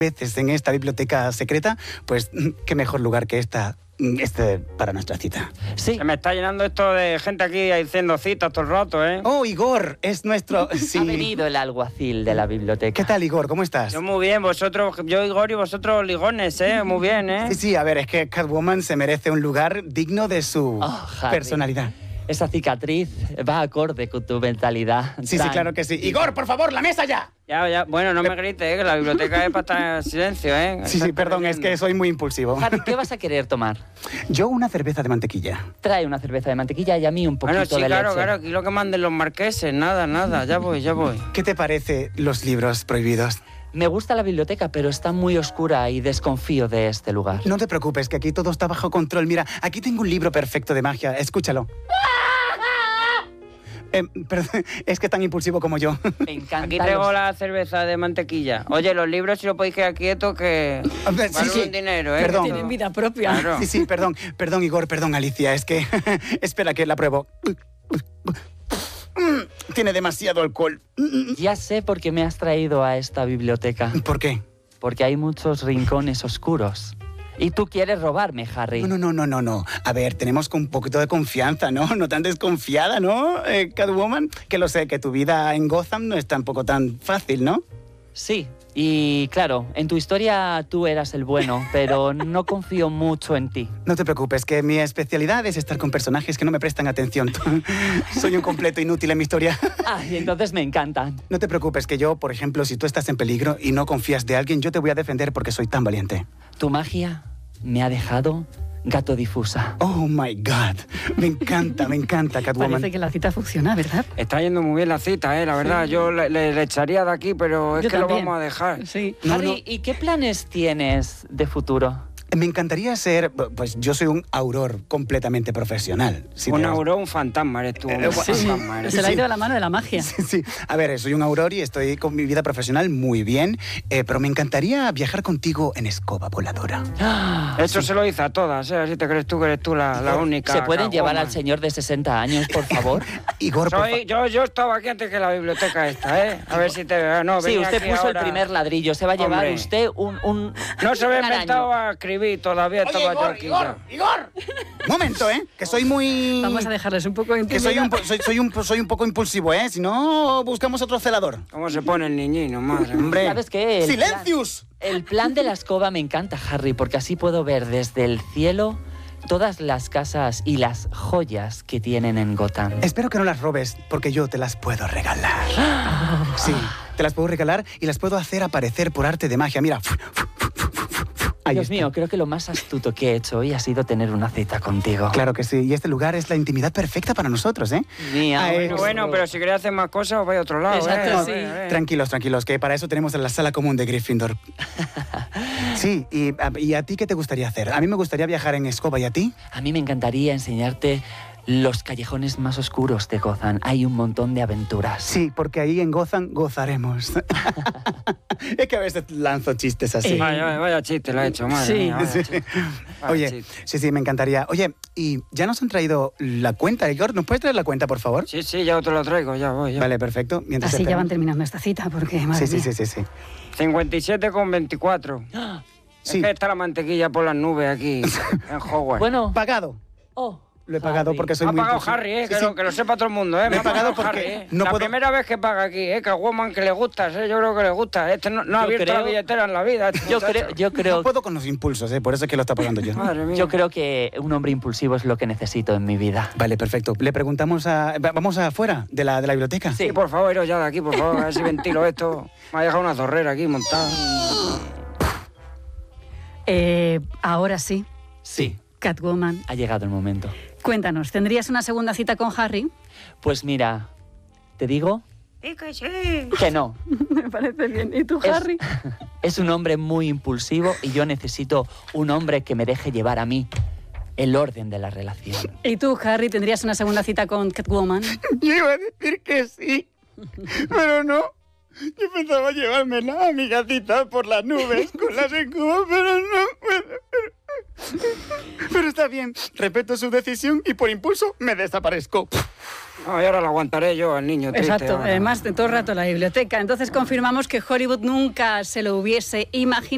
veces en esta biblioteca secreta, pues qué mejor lugar que este para nuestra cita. Sí. Se me está llenando esto de gente aquí haciendo citas todo el rato, ¿eh? Oh, Igor, es nuestro... Sí. Ha venido el alguacil de la biblioteca. ¿Qué tal, Igor? ¿Cómo estás? Yo muy bien, yo Igor y vosotros ligones, ¿eh? Muy bien, ¿eh? Sí, a ver, es que Catwoman se merece un lugar digno de su Harry. personalidad. Esa cicatriz va acorde con tu mentalidad. Sí, claro que sí. Igor, por favor, la mesa ya. Ya. Bueno, no me grites, que la biblioteca es para estar en silencio, ¿eh? Sí, perdón, es que soy muy impulsivo. Harry, ¿qué vas a querer tomar? Yo una cerveza de mantequilla. Trae una cerveza de mantequilla y a mí un poquito Bueno, sí, de leche. claro, aquí lo que manden los marqueses, nada, ya voy. ¿Qué te parece los libros prohibidos? Me gusta la biblioteca, pero está muy oscura y desconfío de este lugar. No te preocupes, que aquí todo está bajo control. Mira, aquí tengo un libro perfecto de magia. Escúchalo. Perdón, es que tan impulsivo como yo. Me encanta. Aquí traigo la cerveza de mantequilla. Oye, los libros, si lo podéis quedar quietos, que valen un dinero, ¿eh? Perdón. Tienen vida propia. Claro. Sí, perdón, Igor, perdón, Alicia. Es que... Espera, que la pruebo. Tiene demasiado alcohol. Ya sé por qué me has traído a esta biblioteca. ¿Por qué? Porque hay muchos rincones oscuros. Y tú quieres robarme, Harry. No. A ver, tenemos un poquito de confianza, ¿no? No tan desconfiada, ¿no, Catwoman? Que lo sé, que tu vida en Gotham no es tampoco tan fácil, ¿no? Sí, y claro, en tu historia tú eras el bueno, pero no confío mucho en ti. No te preocupes, que mi especialidad es estar con personajes que no me prestan atención. Soy un completo inútil en mi historia. Ah, y entonces me encantan. No te preocupes, que yo, por ejemplo, si tú estás en peligro y no confías de alguien, yo te voy a defender porque soy tan valiente. Tu magia me ha dejado gato difusa. Oh, my God. Me encanta, Catwoman. Parece que la cita funciona, ¿verdad? Está yendo muy bien la cita, la verdad. Sí. Yo le echaría de aquí, pero es Yo que también. lo vamos a dejar. Sí. No, Harry, no. ¿y qué planes tienes de futuro? Me encantaría ser... Pues yo soy un auror completamente profesional. Si Un te- auror, un fantasma eres tú. Un Sí, fantasma eres. se le ha ido de la mano de la magia. Sí. A ver, soy un auror y estoy con mi vida profesional muy bien, pero me encantaría viajar contigo en escoba voladora. Eso se lo hizo a todas, ¿eh? Así te crees tú que eres tú la única. ¿Se pueden llevar Catwoman. al señor de 60 años, por favor? Igor, por favor. Yo estaba aquí antes que la biblioteca esta, ¿eh? A ver si te... No, Sí, venía usted aquí puso ahora. el primer ladrillo. Se va a llevar Hombre. usted un No se había un araño. inventado a escribir todavía, estaba yo aquí ya. Igor. Momento, que soy muy... Vamos a dejarles un poco de Que soy un poco impulsivo, Si no, buscamos otro celador. ¿Cómo se pone el niñino, madre? Hombre. ¿Sabes qué? ¡Silencius! El plan de la escoba me encanta, Harry, porque así puedo ver desde el cielo todas las casas y las joyas que tienen en Gotham. Espero que no las robes, porque yo te las puedo regalar. Sí, te las puedo regalar y las puedo hacer aparecer por arte de magia. Mira. Ahí Dios está. mío, creo que lo más astuto que he hecho hoy ha sido tener una cita contigo. Claro que sí, y este lugar es la intimidad perfecta para nosotros, Mía, Ay, Bueno, pero si queréis hacer más cosas, os vais a otro lado, Exacto, sí. Tranquilos, que para eso tenemos la sala común de Gryffindor. Sí, y a ti qué te gustaría hacer? A mí me gustaría viajar en escoba, ¿y a ti? A mí me encantaría enseñarte los callejones más oscuros de Gotham. Hay un montón de aventuras. Sí, porque ahí en Gotham gozaremos. Es que a veces lanzo chistes así. Vaya chiste lo he hecho, madre Sí. mía, vaya Sí. chiste. Vaya Oye, chiste. sí, me encantaría. Oye, ¿y ya nos han traído la cuenta, Igor? ¿Nos puedes traer la cuenta, por favor? Sí, ya te lo traigo, ya voy. Vale, perfecto. Mientras Así ya esperamos. van terminando esta cita, porque madre Sí. mía. 57,24. Sí. Es que está la mantequilla por las nubes aquí, en Hogwarts. Bueno, Pagado. Lo he pagado Harry. porque soy Me ha muy pagado impulsivo. Harry, Sí, que lo sepa todo el mundo, Me Me he ha pagado pagado porque Harry, no La puedo- primera vez que paga aquí, que a Woman que le gusta, yo creo que le gusta. Este no ha Yo abierto la creo- billetera en la vida. este muchacho. yo No creo puedo con los impulsos, por eso es que lo está pagando yo. Madre mía. Yo creo que un hombre impulsivo es lo que necesito en mi vida. Vale, perfecto. Le preguntamos a... Vamos afuera de la biblioteca. Sí. Sí, por favor, iros ya de aquí, por favor, a ver si ventilo esto. Me ha dejado una zorrera aquí montada. Ahora sí, Sí, Catwoman, ha llegado el momento. cuéntanos, ¿tendrías una segunda cita con Harry? Pues mira, te digo Sí, que sí. que no. Me parece bien. ¿Y tú, Es- Harry? Es un hombre muy impulsivo y yo necesito un hombre que me deje llevar a mí el orden de la relación. ¿Y tú, Harry, tendrías una segunda cita con Catwoman? Yo iba a decir que sí, pero no. Yo pensaba llevármela a mi gatita por las nubes con las escobas, pero no. Pero está bien, respeto su decisión y por impulso me desaparezco. No, y ahora lo aguantaré yo al niño triste. Exacto, ahora. además de todo el rato la biblioteca. Entonces confirmamos que Hollywood nunca se lo hubiese imaginado.